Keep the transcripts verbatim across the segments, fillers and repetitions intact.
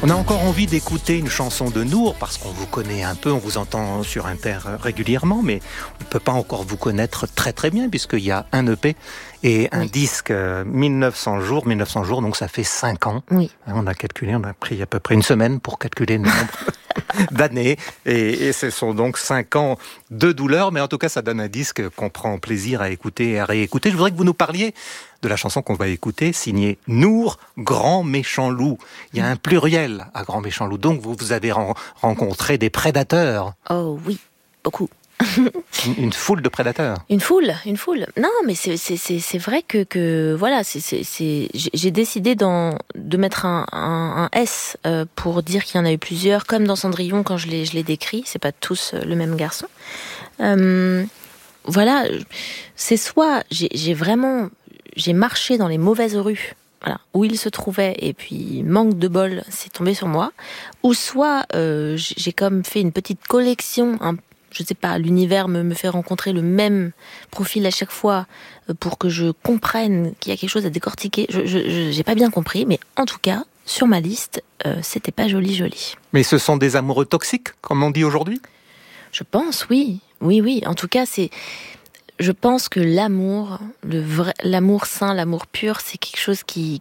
On a encore envie d'écouter une chanson de Nour parce qu'on vous connaît un peu, on vous entend sur Inter régulièrement, mais on ne peut pas encore vous connaître très très bien puisqu'il y a un E P et un oui. disque euh, mille neuf cents jours, mille neuf cents jours, donc ça fait cinq ans. Oui. On a calculé, on a pris à peu près une semaine pour calculer le nombre d'années et, et ce sont donc cinq ans de douleur, mais en tout cas ça donne un disque qu'on prend plaisir à écouter et à réécouter. Je voudrais que vous nous parliez de la chanson qu'on va écouter, signée Nour, Grand Méchant Loup. Il y a un pluriel à Grand Méchant Loup, donc vous, vous avez ren- rencontré des prédateurs. Oh oui, beaucoup. une, une foule de prédateurs. Une foule, une foule. Non, mais c'est, c'est, c'est, c'est vrai que, que voilà, c'est, c'est, c'est, j'ai décidé d'en, de mettre un, un, un S euh, pour dire qu'il y en a eu plusieurs, comme dans Cendrillon quand je l'ai, je l'ai décrit, c'est pas tous le même garçon. Euh, voilà, c'est soit j'ai, j'ai vraiment... J'ai marché dans les mauvaises rues, voilà, où il se trouvait, et puis manque de bol, c'est tombé sur moi. Ou soit euh, j'ai comme fait une petite collection, un, je sais pas, l'univers me, me fait rencontrer le même profil à chaque fois euh, pour que je comprenne qu'il y a quelque chose à décortiquer. Je, je, je j'ai pas bien compris, mais en tout cas, sur ma liste, euh, c'était pas joli, joli. Mais ce sont des amoureux toxiques, comme on dit aujourd'hui ? Je pense, oui, oui, oui. En tout cas, c'est. Je pense que l'amour, le vrai, l'amour sain, l'amour pur, c'est quelque chose qui...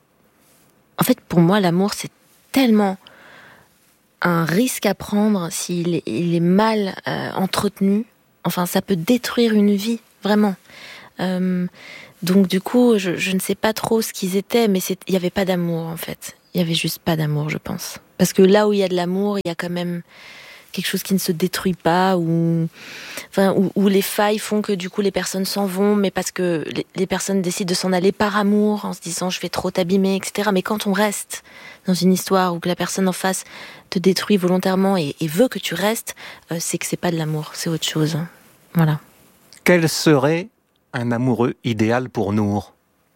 En fait, pour moi, l'amour, c'est tellement un risque à prendre s'il est, il est mal euh, entretenu. Enfin, ça peut détruire une vie, vraiment. Euh, donc, du coup, je, je ne sais pas trop ce qu'ils étaient, mais il n'y avait pas d'amour, en fait. Il n'y avait juste pas d'amour, je pense. Parce que là où il y a de l'amour, il y a quand même... quelque chose qui ne se détruit pas, ou enfin, où, où les failles font que du coup les personnes s'en vont, mais parce que les, les personnes décident de s'en aller par amour, en se disant je vais trop t'abîmer, et cetera. Mais quand on reste dans une histoire où que la personne en face te détruit volontairement et, et veut que tu restes, euh, c'est que c'est pas de l'amour, c'est autre chose. Voilà. Quel serait un amoureux idéal pour Nour ?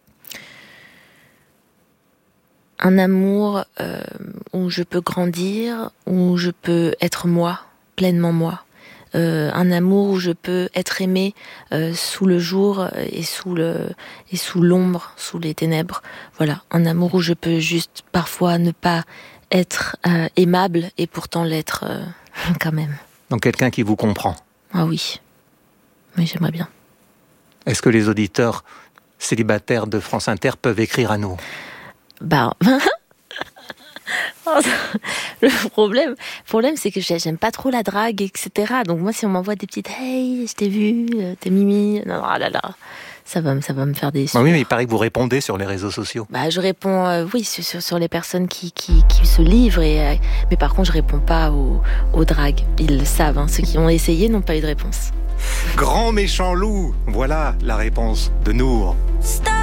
Un amour euh, où je peux grandir, où je peux être moi, pleinement moi. Euh, un amour où je peux être aimée euh, sous le jour et sous, le, et sous l'ombre, sous les ténèbres. Voilà, un amour où je peux juste parfois ne pas être euh, aimable et pourtant l'être euh, quand même. Donc quelqu'un qui vous comprend. Ah oui, oui, j'aimerais bien. Est-ce que les auditeurs célibataires de France Inter peuvent écrire à nous ? Bah, le problème, le problème, c'est que j'aime pas trop la drague, et cetera. Donc moi, si on m'envoie des petites hey, je t'ai vu, t'es Mimi, non, ah là là, ça va, ça va me faire des. Bah oui, mais il paraît que vous répondez sur les réseaux sociaux. Bah, je réponds, euh, oui, sur, sur les personnes qui, qui, qui se livrent, et, euh, mais par contre, je réponds pas aux, aux dragues. Ils le savent, hein. Ceux qui ont essayé n'ont pas eu de réponse. Grand Méchant Loup, voilà la réponse de Nour. Stop.